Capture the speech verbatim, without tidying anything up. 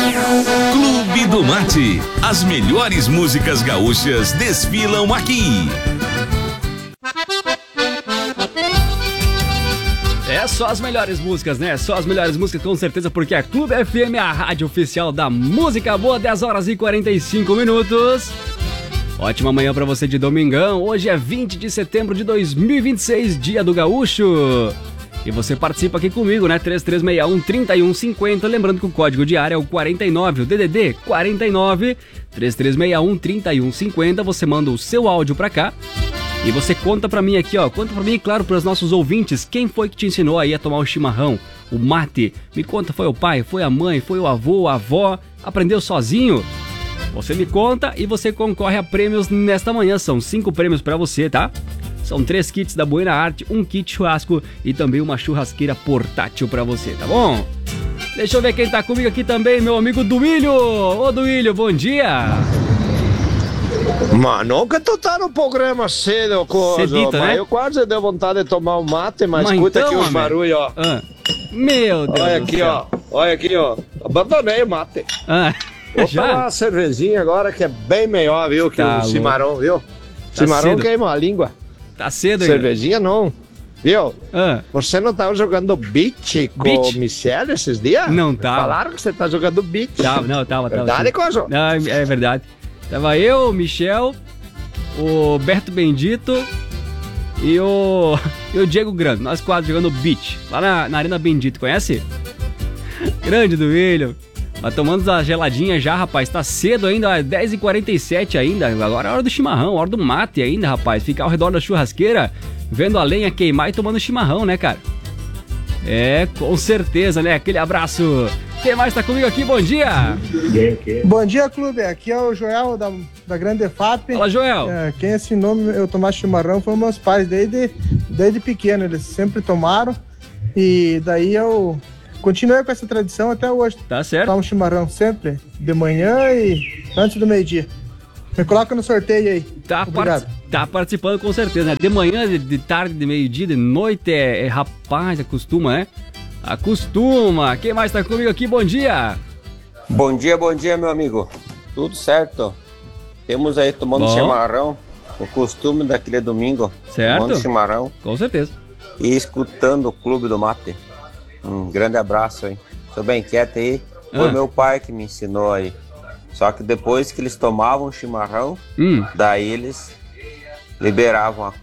Clube do Mate. As melhores músicas gaúchas desfilam aqui. É só as melhores músicas, né? Só as melhores músicas, com certeza, porque a Clube F M é a rádio oficial da música boa. Dez horas e quarenta e cinco minutos. Ótima manhã pra você de domingão. Hoje é vinte de setembro de dois mil e vinte e seis, dia do gaúcho. E você participa aqui comigo, né? três três seis um, três um cinco zero. Lembrando que o código de área é o quarenta e nove, o D D D quarenta e nove, três três seis um, três um cinco zero. Você manda o seu áudio pra cá. E você conta pra mim aqui, ó. Conta pra mim, claro, pros nossos ouvintes. Quem foi que te ensinou aí a tomar o chimarrão, o mate? Me conta, foi o pai, foi a mãe, foi o avô, a avó? Aprendeu sozinho? Você me conta e você concorre a prêmios nesta manhã. São cinco prêmios pra você, tá? São três kits da Buena Arte, um kit churrasco e também uma churrasqueira portátil pra você, tá bom? Deixa eu ver quem tá comigo aqui também, meu amigo Duílio. Ô Duílio, bom dia. Mano, que tu tá no programa cedo, coisa. Cedito, né? Eu quase deu vontade de tomar um mate, mas, Mas escuta então, aqui os homem. barulhos, ó. Ah. Meu Deus Olha do aqui, céu. ó. Olha aqui, ó. Abandonei o mate. Ah, Vou já? tomar uma cervejinha agora que é bem melhor, viu? Que Tá o cimarrão, viu? Tá Cimarão cedo. queima a língua. Tá cedo ainda. Cervejinha não. Viu? Ah. Você não tava jogando beach com Beach? o Michel esses dias? Não tava. Falaram que você tá jogando beach. Tava, não, tava, tava. Verdade, sim. coisa? Ah, é verdade. Tava eu, o Michel, o Berto Bendito e o, e o Diego Grande. Nós quatro jogando beach, lá na, na Arena Bendito, conhece? Grande do William. Mas tomando a geladinha já, rapaz. Tá cedo ainda, ó, dez e quarenta e sete ainda. Agora é a hora do chimarrão, a hora do mate ainda, rapaz. Ficar ao redor da churrasqueira, vendo a lenha queimar e tomando chimarrão, né, cara? É, com certeza, né? Aquele abraço. Quem mais tá comigo aqui? Bom dia! Bom dia, clube. Aqui é o Joel da, da Grande F A P. Fala, Joel. É, quem ensinou eu tomar chimarrão foram meus pais, desde, desde pequeno. Eles sempre tomaram. E daí eu continuei com essa tradição até hoje. Tá certo. Tomo chimarrão sempre, de manhã e antes do meio-dia. Me coloca no sorteio aí. Tá, Obrigado. part- tá participando com certeza, né? De manhã, de, de tarde, de meio-dia, de noite, é, é rapaz, acostuma, né? Acostuma. Quem mais tá comigo aqui? Bom dia. Bom dia, bom dia, meu amigo. Tudo certo? Temos aí tomando Bom. chimarrão, o costume daquele domingo. Certo. Tomando chimarrão Com certeza. e escutando o Clube do Mate. Um grande abraço aí. Tô bem quieto aí. Foi Ah. meu pai que me ensinou aí. Só que depois que eles tomavam chimarrão, Hum. daí eles liberavam a